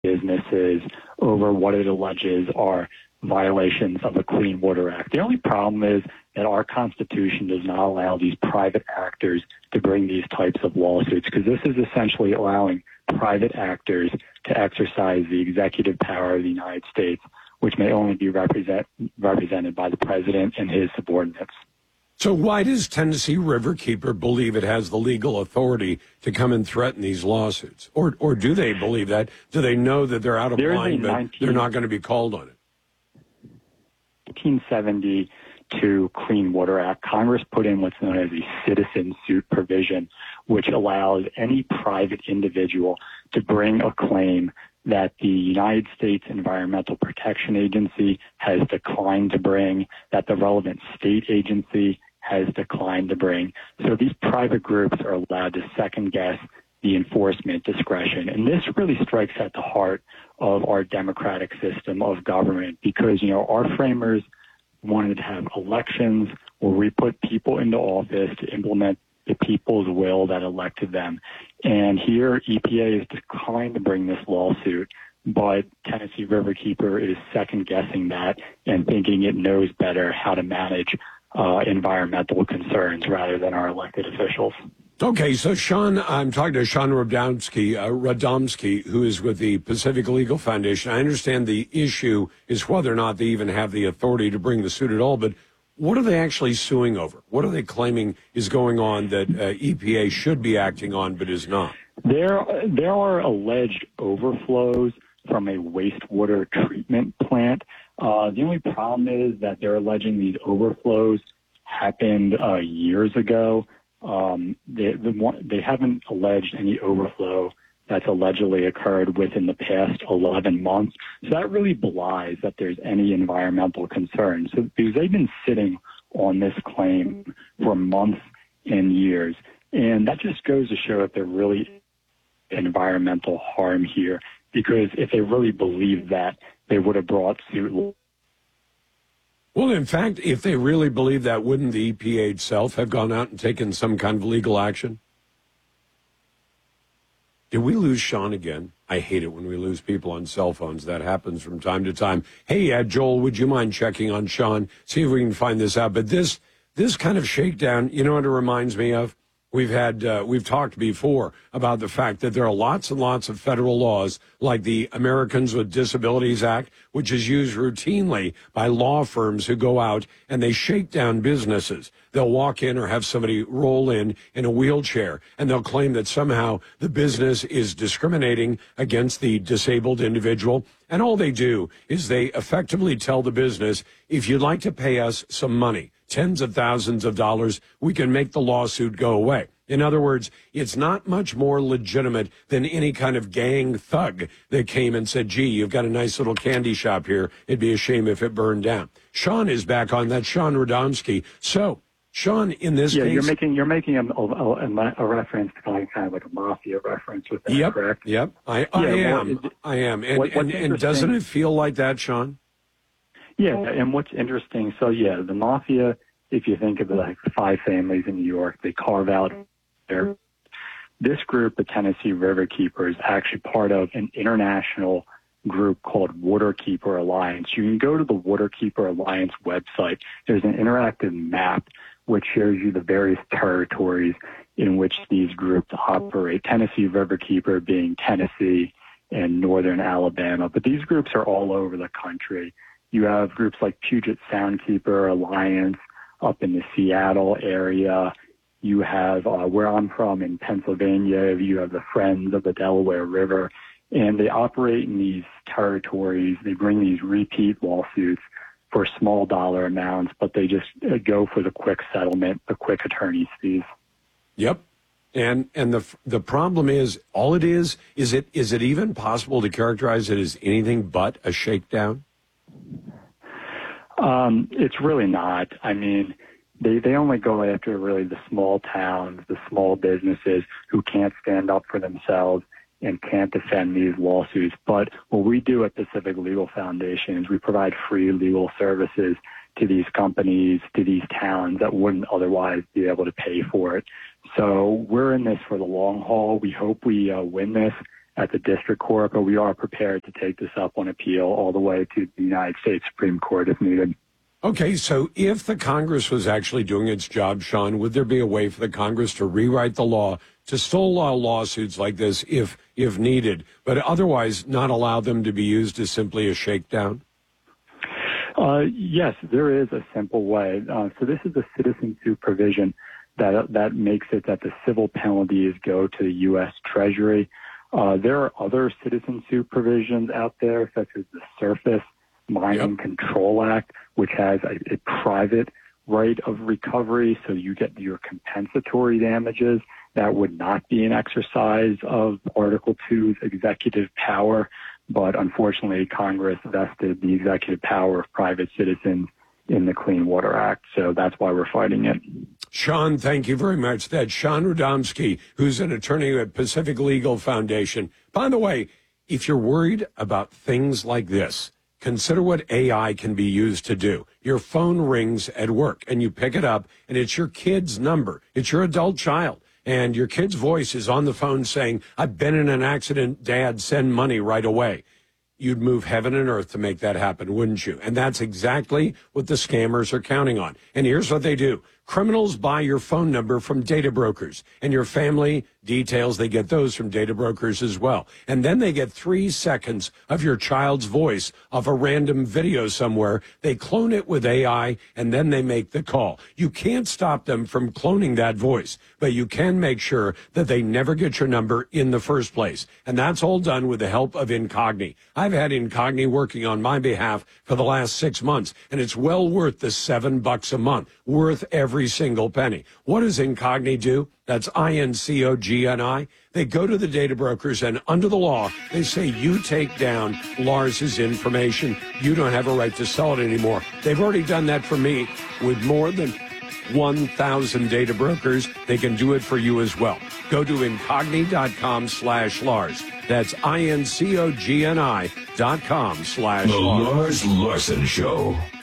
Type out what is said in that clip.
businesses over what it alleges are violations of the Clean Water Act. The only problem is that our Constitution does not allow these private actors to bring these types of lawsuits, because this is essentially allowing private actors to exercise the executive power of the United States, which may only be represented by the president and his subordinates. So why does Tennessee Riverkeeper believe it has the legal authority to come and threaten these lawsuits? Or do they believe that? Do they know that they're out of line, but they're not going to be called on it? 1972 Clean Water Act, Congress put in what's known as a citizen suit provision, which allows any private individual to bring a claim that the United States Environmental Protection Agency has declined to bring, that the relevant state agency has declined to bring. So these private groups are allowed to second-guess the enforcement discretion. And this really strikes at the heart of our democratic system of government because, our framers wanted to have elections where we put people into office to implement the people's will that elected them. And here, EPA has declined to bring this lawsuit, but Tennessee Riverkeeper is second-guessing that and thinking it knows better how to manage environmental concerns rather than our elected officials. Okay, so Sean, I'm talking to Sean Radomski, who is with the Pacific Legal Foundation. I understand the issue is whether or not they even have the authority to bring the suit at all, but what are they actually suing over? What are they claiming is going on that EPA should be acting on but is not? There are alleged overflows from a wastewater treatment plant. The only problem is that they're alleging these overflows happened years ago. They haven't alleged any overflow that's allegedly occurred within the past 11 months. So that really belies that there's any environmental concern. So because they've been sitting on this claim for months and years, and that just goes to show that there really is environmental harm here, because if they really believed that, they would have brought suit. Well, in fact, if they really believe that, wouldn't the EPA itself have gone out and taken some kind of legal action? Did we lose Sean again? I hate it when we lose people on cell phones. That happens from time to time. Hey, Joel, would you mind checking on Sean? See if we can find this out. But this kind of shakedown, you know what it reminds me of? We've talked before about the fact that there are lots and lots of federal laws like the Americans with Disabilities Act, which is used routinely by law firms who go out and they shake down businesses. They'll walk in or have somebody roll in a wheelchair, and they'll claim that somehow the business is discriminating against the disabled individual. And all they do is they effectively tell the business, if you'd like to pay us some money, tens of thousands of dollars, we can make the lawsuit go away. In other words, it's not much more legitimate than any kind of gang thug that came and said, gee, you've got a nice little candy shop here. It'd be a shame if it burned down. Sean is back on that, Sean Radomski. So, Sean, in this case... You're making a reference to kind of like a mafia reference with that, correct? Yep, I am. And doesn't it feel like that, Sean? Yeah, and what's interesting, the mafia, if you think of the 5 families in New York, they carve out this group, the Tennessee Riverkeeper, is actually part of an international group called Waterkeeper Alliance. You can go to the Waterkeeper Alliance website. There's an interactive map which shows you the various territories in which these groups operate, Tennessee Riverkeeper being Tennessee and northern Alabama. But these groups are all over the country. You have groups like Puget Soundkeeper Alliance up in the Seattle area. You have, where I'm from in Pennsylvania, you have the Friends of the Delaware River. And they operate in these territories. They bring these repeat lawsuits for small dollar amounts, but they just go for the quick settlement, the quick attorney's fees. Yep. And the problem is, all it is it even possible to characterize it as anything but a shakedown? It's really not. I mean, they only go after really the small towns, the small businesses who can't stand up for themselves and can't defend these lawsuits. But what we do at Pacific Legal Foundation is we provide free legal services to these companies, to these towns that wouldn't otherwise be able to pay for it. So we're in this for the long haul. We hope we win this at the district court, but we are prepared to take this up on appeal all the way to the United States Supreme Court if needed. Okay, so if the Congress was actually doing its job, Sean, would there be a way for the Congress to rewrite the law to still allow lawsuits like this if needed, but otherwise not allow them to be used as simply a shakedown? Yes, there is a simple way. So this is a citizen suit provision that makes it that the civil penalties go to the U.S. Treasury. There are other citizen suit provisions out there, such as the Surface Mining Control Act, which has a private right of recovery, so you get your compensatory damages. That would not be an exercise of Article 2's executive power, but unfortunately Congress vested the executive power of private citizens in the Clean Water Act, so that's why we're fighting it. Sean, thank you very much. That's Sean Radomski, who's an attorney at Pacific Legal Foundation. By the way, if you're worried about things like this, consider what AI can be used to do. Your phone rings at work and you pick it up and it's your kid's number. It's your adult child. And your kid's voice is on the phone saying, "I've been in an accident, Dad, send money right away." You'd move heaven and earth to make that happen, wouldn't you? And that's exactly what the scammers are counting on. And here's what they do. Criminals buy your phone number from data brokers, and your family details, they get those from data brokers as well. And then they get 3 seconds of your child's voice off a random video somewhere. They clone it with AI, and then they make the call. You can't stop them from cloning that voice, but you can make sure that they never get your number in the first place. And that's all done with the help of Incogni. I've had Incogni working on my behalf for the last 6 months, and it's well worth the $7 a month, worth every single penny. What does Incogni do? That's INCOGNI. They go to the data brokers, and under the law, they say you take down Lars's information. You don't have a right to sell it anymore. They've already done that for me with more than 1,000 data brokers. They can do it for you as well. Go to incogni.com/Lars. That's INCOGNI.com/Lars. The Lars Larson Show.